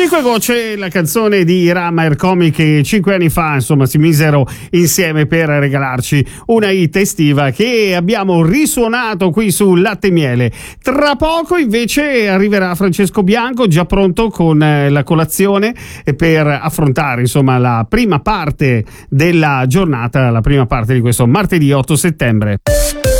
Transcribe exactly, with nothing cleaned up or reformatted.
Cinque gocce, la canzone di Rama Ercomi che cinque anni fa insomma si misero insieme per regalarci una hit estiva che abbiamo risuonato qui su Latte e Miele. Tra poco invece arriverà Francesco Bianco già pronto con la colazione per affrontare insomma la prima parte della giornata, la prima parte di questo martedì otto settembre.